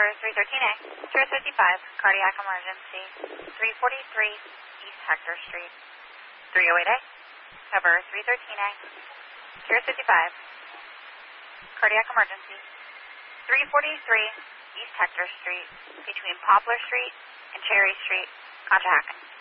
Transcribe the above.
313A, Tier 55, cardiac emergency, 343 East Hector Street. 308A, cover 313A, Tier 55, cardiac emergency, 343 East Hector Street, between Poplar Street and Cherry Street, Conshohocken.